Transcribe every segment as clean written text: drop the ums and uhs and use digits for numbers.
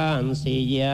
antzia.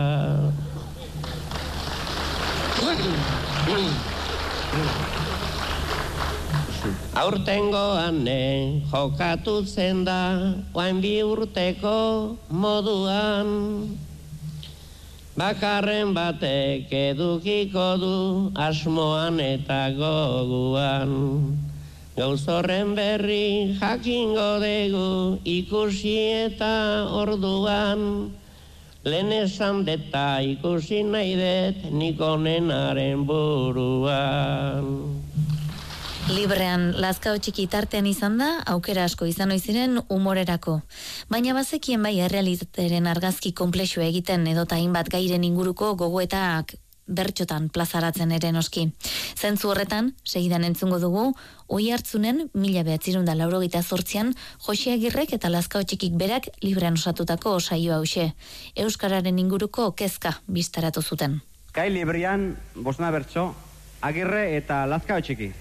Aurtengoan jokatu zen da, oain 2 urteko moduan. Bakarren batek edukiko du asmoan eta goguan. Gauz horren berri jakingo dugu ikusi eta orduan. Lehen esan deta ikusi nahi dut nik onenaren buruan. Librean Lazkao Txiki tartean izan da, aukera asko izan ohi ziren humorerako. Baina bazekien bai errealitateren argazki konplexua egiten edota hainbat gairen inguruko gogoetak bertxotan plazaratzen ere noski. Zentzu horretan, segidan entzungo dugu, Oihartzunen 1988an Joxe Agirrek eta Lazkao Txikik berak Librean osatutako saio hauxe. Euskararen inguruko kezka bistaratu zuten. Kai Librean 5 bertso, Agirre eta Lazkao Txiki.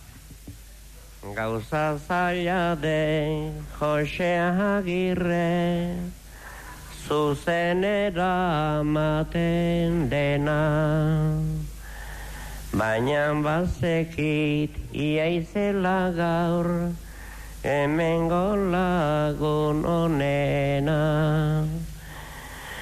Gauza zaila de Joxe Agirre, zuzenera maten dena. Baina bazekit iaizela gaur, hemengo lagun onena.